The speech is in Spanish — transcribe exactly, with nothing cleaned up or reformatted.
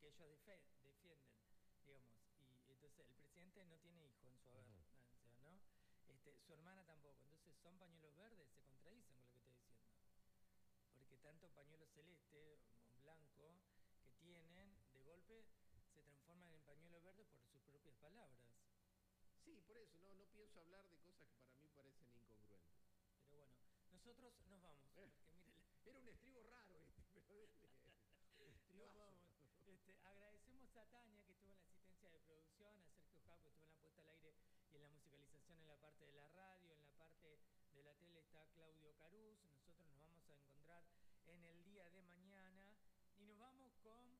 ellos defe defienden, digamos. Y entonces el presidente no tiene hijo en su haber, uh-huh. ¿no? Este, su hermana tampoco. Entonces son pañuelos verdes, se contradicen con lo que estoy diciendo. Porque tanto pañuelo celeste o blanco que tienen, de golpe se transforman en pañuelo verde por sus propias palabras. Sí, por eso, no, no pienso hablar de cosas que para mí parecen incongruentes. Pero bueno, nosotros nos vamos. Porque, mire, era un estribo raro este, pero nos vamos. Este, agradecemos a Tania, que estuvo en la asistencia de producción, a Sergio Jaco, que estuvo en la puesta al aire y en la musicalización en la parte de la radio, en la parte de la tele está Claudio Carús. Nosotros nos vamos a encontrar en el día de mañana y nos vamos con